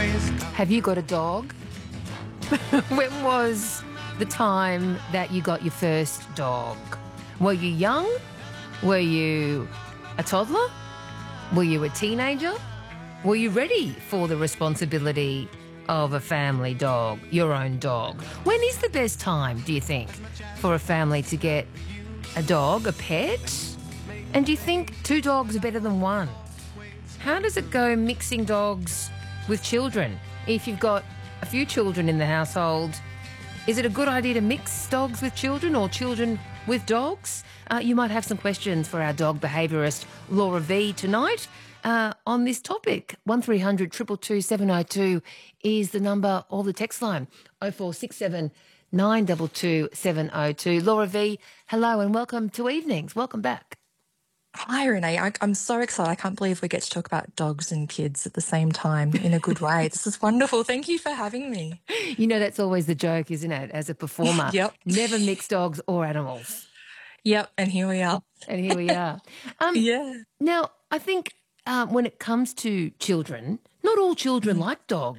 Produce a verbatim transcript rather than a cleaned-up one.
Have you got a dog? When was the time that you got your first dog? Were you young? Were you a toddler? Were you a teenager? Were you ready for the responsibility of a family dog, your own dog? When is the best time, do you think, for a family to get a dog, a pet? And do you think two dogs are better than one? How does it go mixing dogs with children? If you've got a few children in the household, is it a good idea to mix dogs with children or children with dogs? Uh, you might have some questions for our dog behaviourist, Laura V, tonight uh, on this topic. one three hundred two two two seven oh two is the number or the text line, oh four six seven nine two two seven oh two. Laura V, hello and welcome to Evenings. Welcome back. Hi, Renee. I, I'm so excited. I can't believe we get to talk about dogs and kids at the same time in a good way. This is wonderful. Thank you for having me. You know, that's always the joke, isn't it, as a performer? Yep. Never mix dogs or animals. Yep, and here we are. And here we are. Um, yeah. Now, I think um, when it comes to children, not all children like dogs.